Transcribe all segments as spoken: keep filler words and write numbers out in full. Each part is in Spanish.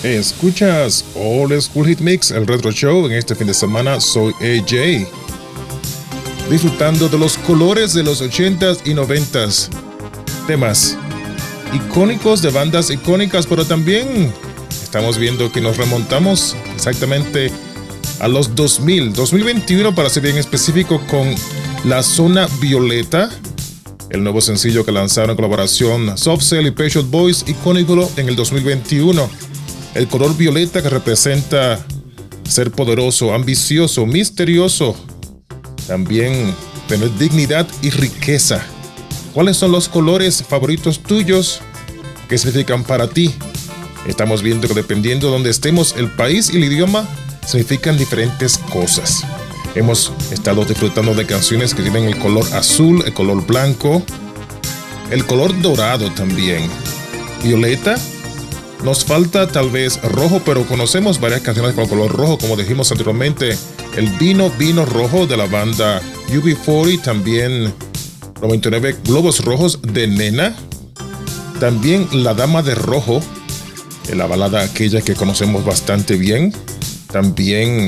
Escuchas Old School Hit Mix, el Retro Show. En este fin de semana soy A J, disfrutando de los colores de los ochentas y noventas, temas icónicos de bandas icónicas, pero también estamos viendo que nos remontamos exactamente a los dos mil, dos mil veintiuno para ser bien específico, con La Zona Violeta, el nuevo sencillo que lanzaron en colaboración Soft Cell y Pet Shop Boys, icónico en el dos mil veintiuno. El color violeta que representa ser poderoso, ambicioso, misterioso, también tener dignidad y riqueza. ¿Cuáles son los colores favoritos tuyos? ¿Qué significan para ti? Estamos viendo que dependiendo de donde estemos, el país y el idioma significan diferentes cosas. Hemos estado disfrutando de canciones que tienen el color azul, el color blanco, el color dorado también. Violeta. Nos falta tal vez rojo, pero conocemos varias canciones con color rojo, como dijimos anteriormente. El Vino, Vino Rojo de la banda U B cuarenta, también noventa y nueve Globos Rojos de Nena. También La Dama de Rojo, la balada aquella que conocemos bastante bien. También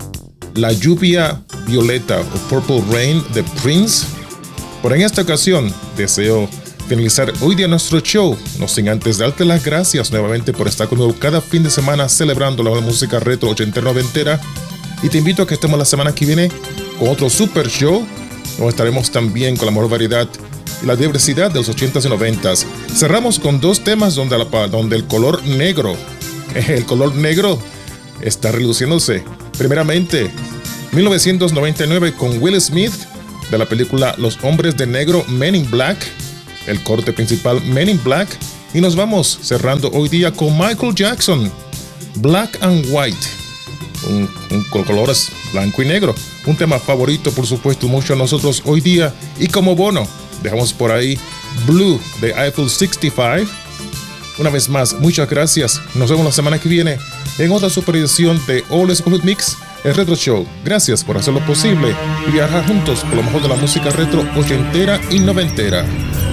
La Lluvia Violeta o Purple Rain de Prince. Pero en esta ocasión deseo finalizar hoy día nuestro show, no sin antes darte las gracias nuevamente por estar conmigo cada fin de semana celebrando la música retro ochentera noventera, y te invito a que estemos la semana que viene con otro super show, donde estaremos también con la mejor variedad y la diversidad de los ochentas y noventas. Cerramos con dos temas donde, la, donde el color negro, el color negro está reluciéndose. Primeramente, mil novecientos noventa y nueve con Will Smith, de la película Los Hombres de Negro, Men in Black, el corte principal Men in Black. Y nos vamos cerrando hoy día con Michael Jackson, Black and White, un, un con colores blanco y negro, un tema favorito por supuesto mucho a nosotros hoy día. Y como bono dejamos por ahí Blue de Eiffel sesenta y cinco. Una vez más, muchas gracias. Nos vemos la semana que viene en otra super edición de Old School Hit Mix, el Retro Show. Gracias por hacerlo posible y viajar juntos por lo mejor de la música retro ochentera y noventera.